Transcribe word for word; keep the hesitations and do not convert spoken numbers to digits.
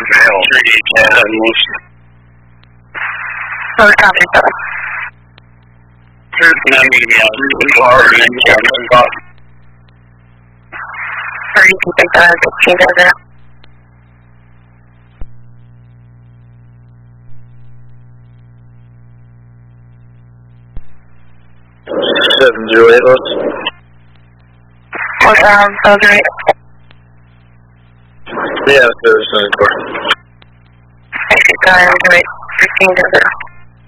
Mail. three ten. Oh, copy, sir. thirty-two, fifteen, dozen. seven zero eight, let's. What's um, those right? Yeah, there's seventy-four. I should go ahead and do it. fifteen, dozen.